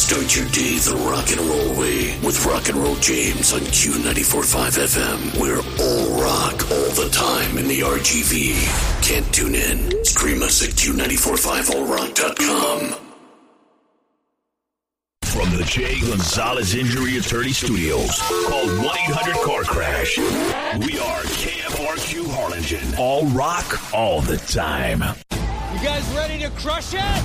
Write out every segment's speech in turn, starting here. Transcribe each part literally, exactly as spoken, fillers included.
Start your day the rock and roll way with Rock and Roll James on Q ninety-four point five F M. We're all rock all the time in the R G V. Can't tune in? Stream us at Q nine four five all rock dot com. From the Jay Gonzalez Injury Attorney Studios, called one eight hundred car crash. We are K F R Q Harlingen. All rock, all the time. You guys ready to crush it?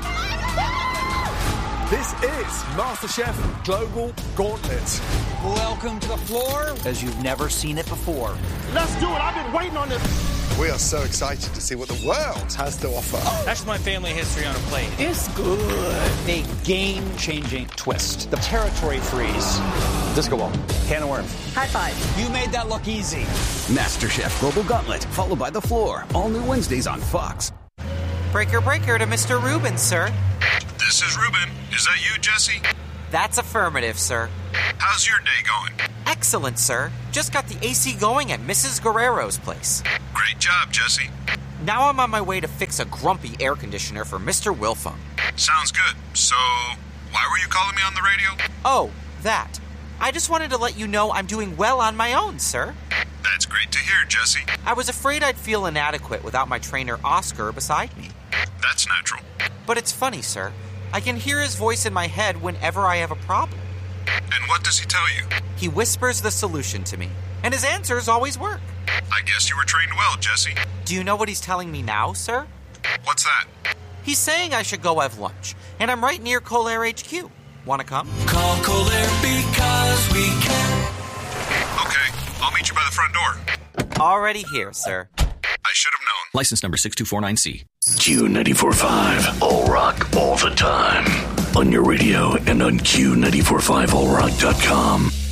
This is MasterChef Global Gauntlet. Welcome to the floor as you've never seen it before. Let's do it. I've been waiting on this. We are so excited to see what the world has to offer. That's my family history on a plate. It's good. A game-changing twist. The territory freeze. Disco ball. Can of worms. High five. You made that look easy. MasterChef Global Gauntlet, followed by The Floor. All new Wednesdays on Fox. Breaker, breaker to Mister Rubin, sir. This is Ruben. Is that you, Jesse? That's affirmative, sir. How's your day going? Excellent, sir. Just got the A C going at Missus Guerrero's place. Great job, Jesse. Now I'm on my way to fix a grumpy air conditioner for Mister Wilfong. Sounds good. So, why were you calling me on the radio? Oh, that. I just wanted to let you know I'm doing well on my own, sir. That's great to hear, Jesse. I was afraid I'd feel inadequate without my trainer Oscar beside me. That's natural. But it's funny, sir. I can hear his voice in my head whenever I have a problem. And what does he tell you? He whispers the solution to me, and his answers always work. I guess you were trained well, Jesse. Do you know what he's telling me now, sir? What's that? He's saying I should go have lunch, and I'm right near Colair H Q. Want to come? Call Colair because we can. Okay, I'll meet you by the front door. Already here, sir. I should have known. License number six two four nine C. Q ninety-four point five, all rock, all the time. On your radio and on Q nine four five all rock dot com.